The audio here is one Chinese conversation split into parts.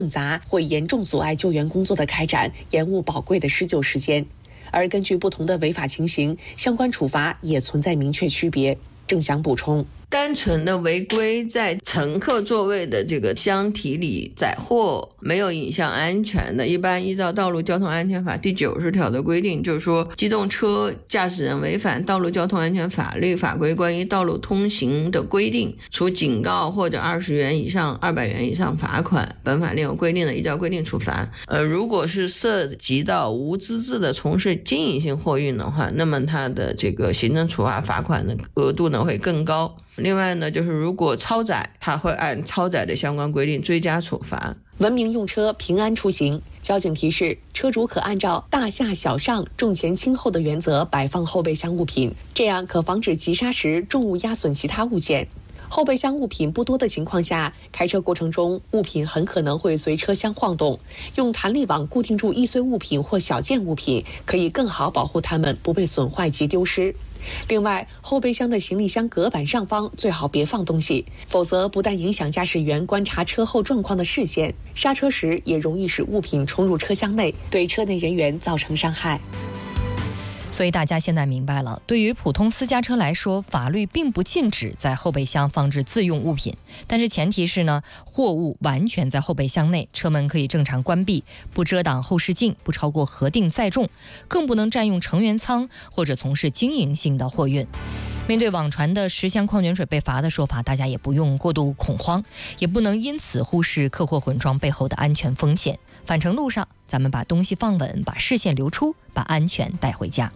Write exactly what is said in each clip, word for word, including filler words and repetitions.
杂，会严重阻碍救援工作的开展，延误宝贵的施救时间。而根据不同的违法情形，相关处罚也存在明确区别。郑翔补充。 单纯的违规在乘客座位的这个箱体里载货，没有影响安全的，一般依照《道路交通安全法》第九十条的规定，就是说机动车驾驶人违反道路交通安全法律法规关于道路通行的规定，除警告或者二十元以上二百元以上罚款，本法另有规定的依照规定处罚。呃，如果是涉及到无资质的从事经营性货运的话，那么它的这个行政处罚罚款的额度呢会更高。另外呢，就是如果超载，它会按超载的相关规定追加处罚。 文明用车，平安出行。交警提示，车主可按照大下小上、重前轻后的原则摆放后备箱物品，这样可防止急刹时重物压损其他物件。后备箱物品不多的情况下，开车过程中物品很可能会随车厢晃动，用弹力网固定住易碎物品或小件物品，可以更好保护它们不被损坏及丢失。另外，后备箱的行李箱隔板上方最好别放东西，否则不但影响驾驶员观察车后状况的视线，刹车时也容易使物品冲入车厢内，对车内人员造成伤害。 所以大家现在明白了，对于普通私家车来说，法律并不禁止在后备箱放置自用物品，但是前提是呢，货物完全在后备箱内，车门可以正常关闭，不遮挡后视镜，不超过核定载重，更不能占用成员舱或者从事经营性的货运。面对网传的十箱矿泉水被罚的说法，大家也不用过度恐慌，也不能因此忽视客货混装背后的安全风险。返程路上，咱们把东西放稳，把视线留出，把安全带回家。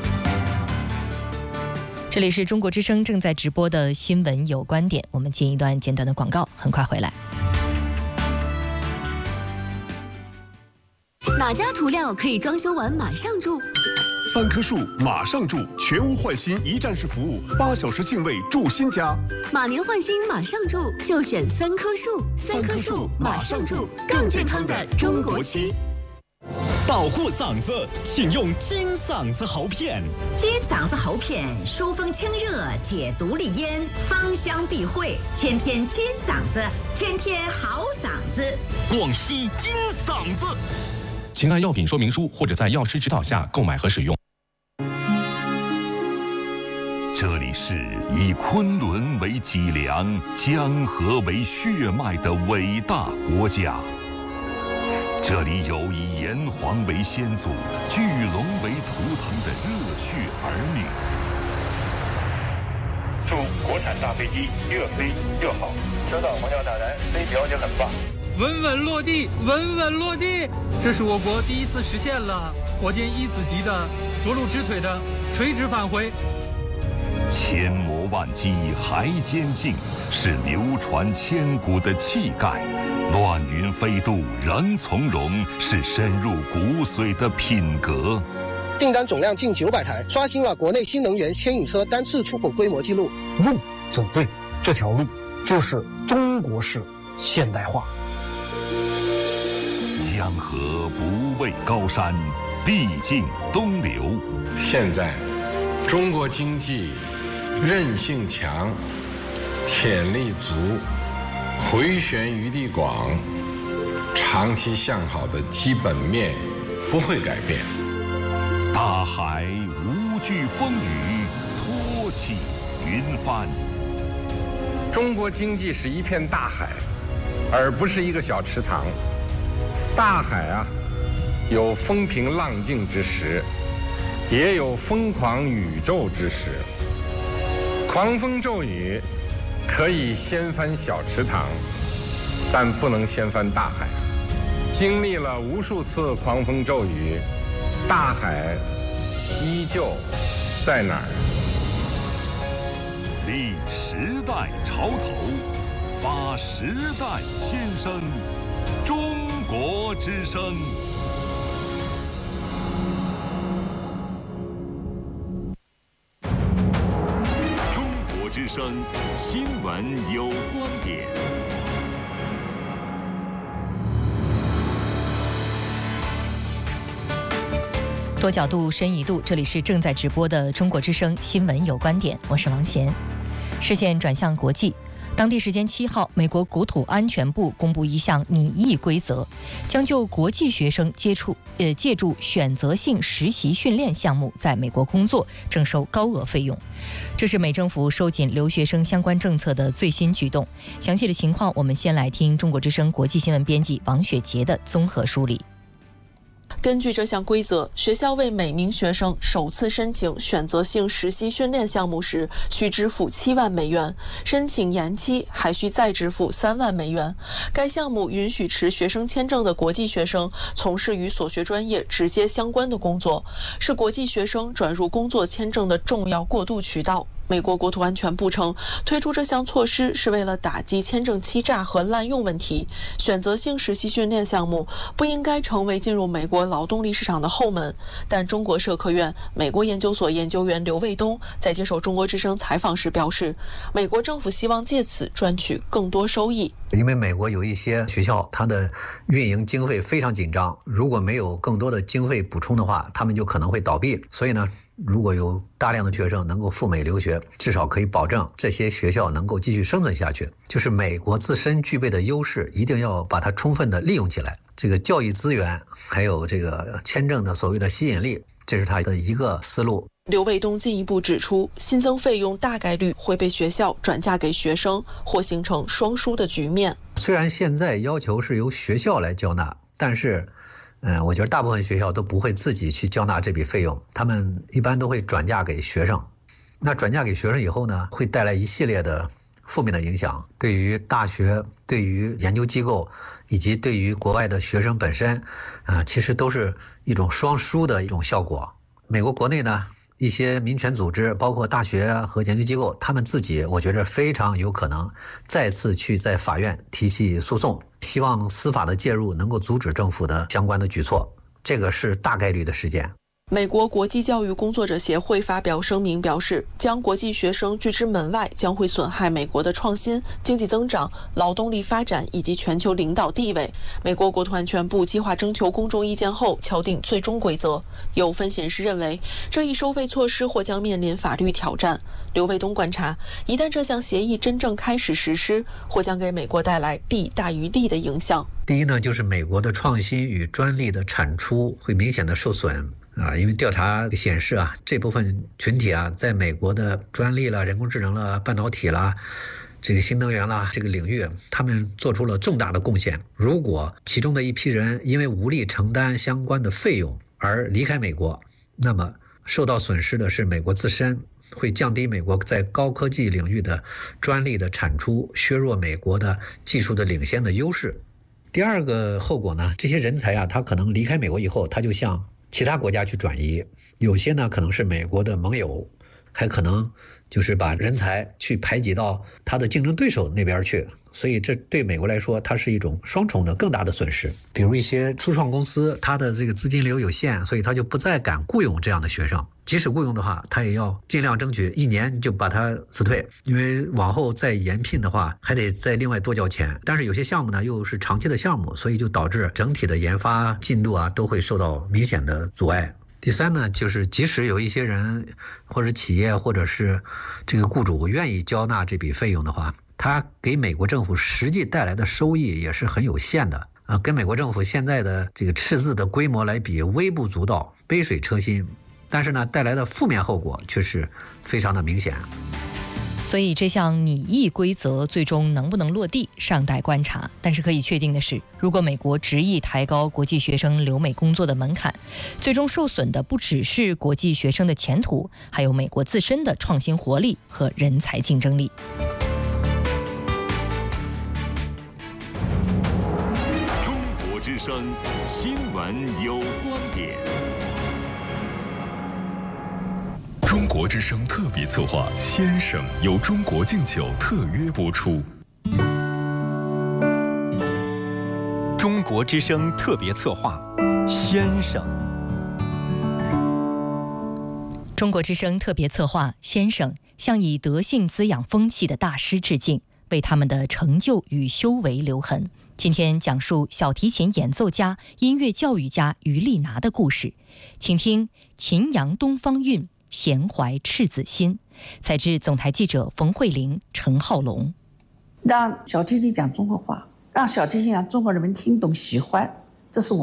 这里是中国之声正在直播的新闻有观点，我们进一段简短的广告，很快回来。 哪家涂料可以装修完马上住？ 三棵树马上住，全屋换新一站式服务，八小时净位住新家。 马年换新马上住，就选三棵树。三棵树马上住，更健康的中国区。 保护嗓子，请用金嗓子喉片。 金嗓子喉片疏风清热，解毒利咽，芳香避秽，天天金嗓子，天天好嗓子。 广西金嗓子。 请按药品说明书或者在药师指导下购买和使用。 这里是以昆仑为脊梁、江河为血脉的伟大国家。这里有以炎黄为先祖、巨龙为图腾的热血儿女。 祝国产大飞机越飞越好！收到，黄教大人，飞条也很棒。 稳稳落地，稳稳落地，这是我国第一次实现了火箭一子级的着陆支腿的垂直返回。 千磨万击还坚劲，是流传千古的气概；乱云飞渡仍从容，是深入骨髓的品格。 订单总量近九百台，刷新了国内新能源牵引车单次出口规模纪录。 路走对，这条路就是中国式现代化。 江河不畏高山，必经东流。 现在，中国经济韧性强，潜力足，回旋余地广，长期向好的基本面不会改变。 大海无惧风雨，托起云帆。 中国经济是一片大海，而不是一个小池塘。大海啊，有风平浪静之时，也有疯狂宇宙之时。狂风骤雨可以掀翻小池塘，但不能掀翻大海。经历了无数次狂风骤雨，大海依旧在哪儿？ 立时代潮头，发时代先声。中国之声。中国之声新闻有观点。 多角度，深一度，这里是正在直播的中国之声新闻有观点，我是王贤。视线转向国际， 当地时间七号，美国国土安全部公布一项拟议规则，将就国际学生接触呃借助选择性实习训练项目在美国工作征收高额费用。这是美政府收紧留学生相关政策的最新举动。详细的情况，我们先来听中国之声国际新闻编辑王雪杰的综合梳理。 根据这项规则，学校为每名学生首次申请选择性实习训练项目时，需支付七万美元；申请延期还需再支付三万美元。该项目允许持学生签证的国际学生从事与所学专业直接相关的工作，是国际学生转入工作签证的重要过渡渠道。美国国土安全部称，推出这项措施是为了打击签证欺诈和滥用问题。选择性实习训练项目不应该成为进入美国劳动力市场的后门。但中国社科院美国研究所研究员刘卫东在接受中国之声采访时表示，美国政府希望借此赚取更多收益。 因为美国有一些学校，它的运营经费非常紧张，如果没有更多的经费补充的话，他们就可能会倒闭。所以呢，如果有大量的学生能够赴美留学，至少可以保证这些学校能够继续生存下去。就是美国自身具备的优势，一定要把它充分的利用起来。这个教育资源，还有这个签证的所谓的吸引力，这是他的一个思路。 刘卫东进一步指出，新增费用大概率会被学校转嫁给学生，或形成双输的局面。 虽然现在要求是由学校来交纳，但是嗯，我觉得大部分学校都不会自己去交纳这笔费用，他们一般都会转嫁给学生。那转嫁给学生以后呢，会带来一系列的负面的影响，对于大学、对于研究机构以及对于国外的学生本身，啊、呃，其实都是一种双输的一种效果。美国国内呢，一些民权组织，包括大学和研究机构，他们自己我觉得非常有可能再次去在法院提起诉讼，希望司法的介入能够阻止政府的相关的举措，这个是大概率的事件。 美国国际教育工作者协会发表声明表示，将国际学生拒之门外将会损害美国的创新、经济增长、劳动力发展以及全球领导地位。美国国土安全部计划征求公众意见后敲定最终规则。有分析人士认为，这一收费措施或将面临法律挑战。刘卫东观察，一旦这项协议真正开始实施，或将给美国带来弊大于利的影响。 第一呢，就是美国的创新与专利的产出会明显的受损。啊，因为调查显示啊，这部分群体啊，在美国的专利啦、人工智能啦、半导体啦、这个新能源啦这个领域，他们做出了重大的贡献。如果其中的一批人因为无力承担相关的费用而离开美国，那么受到损失的是美国自身，会降低美国在高科技领域的专利的产出，削弱美国的技术的领先的优势。第二个后果呢，这些人才啊，他可能离开美国以后，他就向其他国家去转移，有些呢可能是美国的盟友，还可能就是把人才去排挤到他的竞争对手那边去，所以这对美国来说，它是一种双重的更大的损失。比如一些初创公司，它的这个资金流有限，所以他就不再敢雇佣这样的学生，即使雇佣的话，他也要尽量争取一年就把他辞退，因为往后再延聘的话，还得再另外多交钱。但是有些项目呢又是长期的项目，所以就导致整体的研发进度啊都会受到明显的阻碍。第三呢，就是即使有一些人或者企业或者是这个雇主愿意交纳这笔费用的话，他给美国政府实际带来的收益也是很有限的啊，跟美国政府现在的这个赤字的规模来比，微不足道，杯水车薪。但是呢，带来的负面后果却是非常的明显。 所以这项拟议规则最终能不能落地，尚待观察。但是可以确定的是，如果美国执意抬高国际学生留美工作的门槛，最终受损的不只是国际学生的前途，还有美国自身的创新活力和人才竞争力。 中国之声新闻有观点。 中国之声特别策划《先生》由中国敬酒特约播出。 中国之声特别策划《先生》。 中国之声特别策划《先生》向以德性滋养风气的大师致敬，为他们的成就与修为留痕。今天讲述小提琴演奏家、音乐教育家于丽娜的故事，请听《秦阳东方韵》。闲怀赤子心，采自总台记者冯慧玲、陈浩龙。 让小提琴讲中国话，让小提琴让中国人民听懂喜欢，这是我